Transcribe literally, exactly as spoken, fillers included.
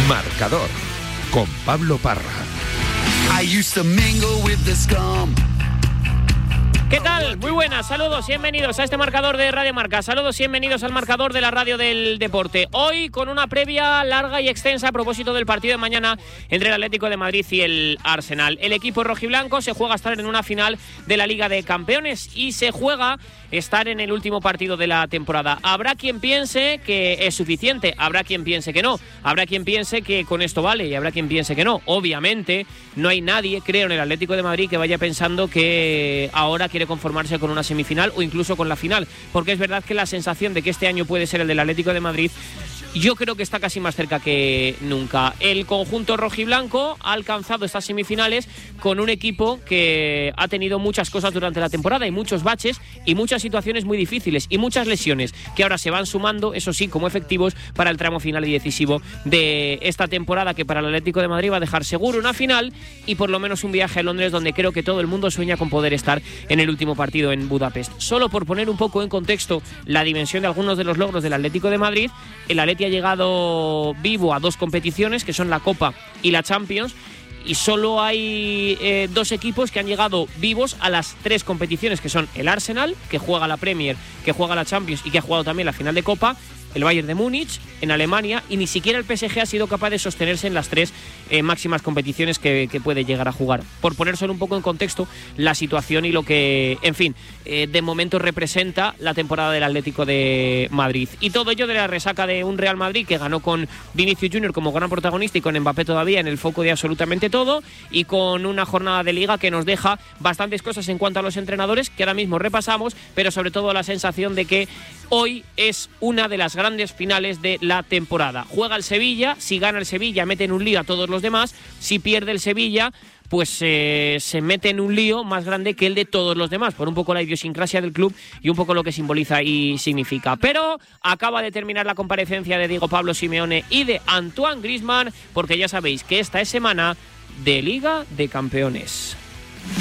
Marcador, con Pablo Parra. I used to mingle with the scum. ¿Qué tal? Muy buenas, saludos, bienvenidos a este marcador de Radio Marca. Saludos, bienvenidos al marcador de la radio del deporte. Hoy con una previa larga y extensa a propósito del partido de mañana entre el Atlético de Madrid y el Arsenal. El equipo rojiblanco se juega a estar en una final de la Liga de Campeones y se juega estar en el último partido de la temporada. Habrá quien piense que es suficiente, habrá quien piense que no, habrá quien piense que con esto vale y habrá quien piense que no. Obviamente no hay nadie, creo, en el Atlético de Madrid que vaya pensando que ahora quiere conformarse con una semifinal o incluso con la final, porque es verdad que la sensación de que este año puede ser el del Atlético de Madrid, yo creo que está casi más cerca que nunca. El conjunto rojiblanco ha alcanzado estas semifinales con un equipo que ha tenido muchas cosas durante la temporada y muchos baches y muchas situaciones muy difíciles y muchas lesiones que ahora se van sumando, eso sí, como efectivos para el tramo final y decisivo de esta temporada, que para el Atlético de Madrid va a dejar seguro una final y por lo menos un viaje a Londres, donde creo que todo el mundo sueña con poder estar en el último partido en Budapest. Solo por poner un poco en contexto la dimensión de algunos de los logros del Atlético de Madrid, el Atleti ha llegado vivo a dos competiciones, que son la Copa y la Champions, y solo hay eh, dos equipos que han llegado vivos a las tres competiciones, que son el Arsenal, que juega la Premier, que juega la Champions y que ha jugado también la final de Copa, el Bayern de Múnich en Alemania, y ni siquiera el P S G ha sido capaz de sostenerse en las tres eh, máximas competiciones que, que puede llegar a jugar. Por poner solo un poco en contexto la situación y lo que, en fin, eh, de momento representa la temporada del Atlético de Madrid. Y todo ello de la resaca de un Real Madrid que ganó con Vinicius Junior como gran protagonista y con Mbappé todavía en el foco de absolutamente todo, y con una jornada de Liga que nos deja bastantes cosas en cuanto a los entrenadores, que ahora mismo repasamos, pero sobre todo la sensación de que hoy es una de las grandes finales de la temporada. Juega el Sevilla, si gana el Sevilla mete en un lío a todos los demás, si pierde el Sevilla pues eh, se mete en un lío más grande que el de todos los demás, por un poco la idiosincrasia del club y un poco lo que simboliza y significa. Pero acaba de terminar la comparecencia de Diego Pablo Simeone y de Antoine Griezmann, porque ya sabéis que esta es semana de Liga de Campeones.